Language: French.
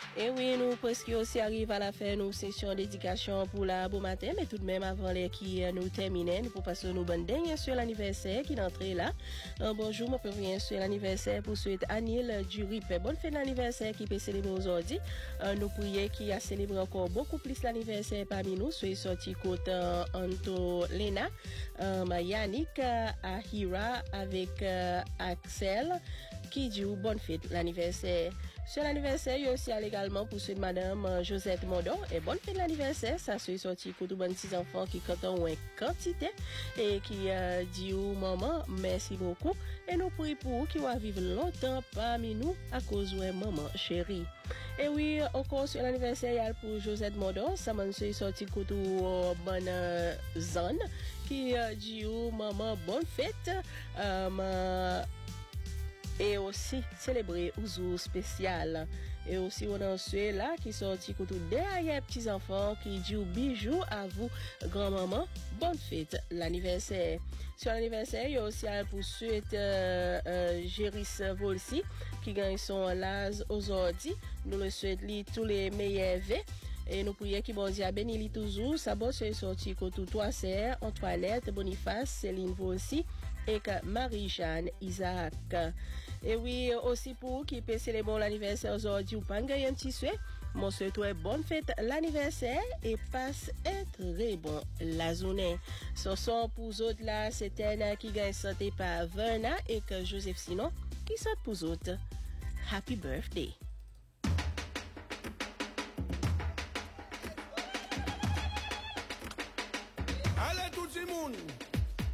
Et oui, nous presque aussi arrivons à la fin de nos sessions d'éducation pour la beau matin, mais tout de même avant les qui nous terminer, nous pour passer nos bonnes dernières sur l'anniversaire qui d'entrée là. Bonjour, mon père vient sur l'anniversaire pour souhaiter Anil du Ripé. Bonne fête d'anniversaire qui peut célébrer aujourd'hui. Nous prions qui a célébré encore beaucoup plus l'anniversaire parmi nous. Soyez sorti côté Anto Lena, Yannick, Ahira avec Axel qui dit bonne fête l'anniversaire. Sur l'anniversaire, il y a aussi également pour ceux de Madame Josette Modon. Et bonne fête de l'anniversaire, ça se sorti pour tous les petits enfants qui comptent une quantité et qui dit au maman merci beaucoup. Et nous prions pour vous qui vont vivre longtemps parmi nous à cause de maman chérie. Et oui, encore sur l'anniversaire, il y a pour Josette Modon, ça m'a sorti pour tout bonne zone qui dit au maman bonne fête. Et aussi célébrer un jour spécial. Et aussi on a ceux là qui sorti pour tous derrière petits enfants qui dit bijou à vous grand-maman bonne fête l'anniversaire. Sur l'anniversaire il y a aussi pour souhaiter Géris Volsi qui gagne son l'âge aujourd'hui. Nous le souhaitons tous les meilleurs vœux. Et nous prions qui bon Dieu a béni toujours. Ça bon c'est sorti côté toi sœurs Antoinette, Boniface, Céline aussi et Marie-Jeanne Isaac. Et oui aussi pour qui peut célébrer l'anniversaire aujourd'hui ou pas gagner un petit souhait. Mon souhait bonne fête l'anniversaire et passe un très bon la journée. Ce sont pour autres là c'est un qui gagne santé par Verna et que Joseph Sinon qui saute pour autres. Happy birthday. Allez tout le monde,